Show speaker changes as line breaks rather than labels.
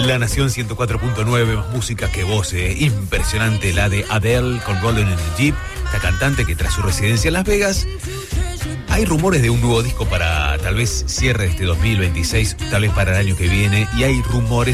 La Nación 104.9, más música que voces. Impresionante la de Adele con Rolling in the Deep, esta cantante que tras su residencia en Las Vegas, hay rumores de un nuevo disco para tal vez cierre de este 2026, tal vez para el año que viene, y hay rumores